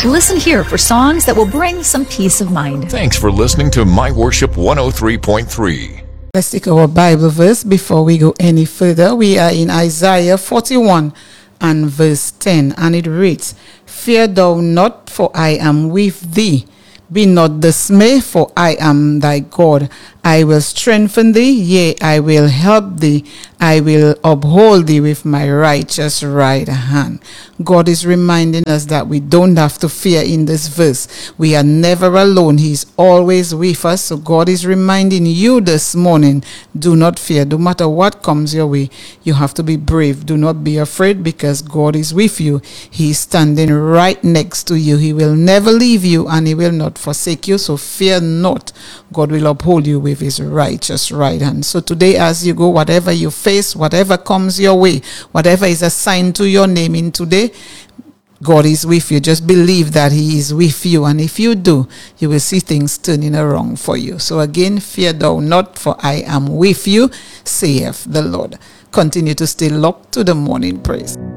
Listen here for songs that will bring some peace of mind. Thanks for listening to My Worship 103.3. Let's take our Bible verse before we go any further. We are in Isaiah 41 and verse 10, and it reads, "Fear thou not, for I am with thee. Be not dismayed, for I am thy God. I will strengthen thee, yea, I will help thee. I will uphold thee with my righteous right hand." God is reminding us that we don't have to fear in this verse. We are never alone. He's always with us. So God is reminding you this morning, do not fear. No matter what comes your way, you have to be brave. Do not be afraid, because God is with you. He's standing right next to you. He will never leave you, and he will not forsake you. So fear not. God will uphold you with his righteous right hand. So today, as you go, whatever you face, whatever comes your way, whatever is assigned to your name in today, God is with you. Just believe that he is with you. And if you do, you will see things turning around for you. So again, fear thou not, for I am with you, saith the Lord. Continue to stay locked to the morning praise.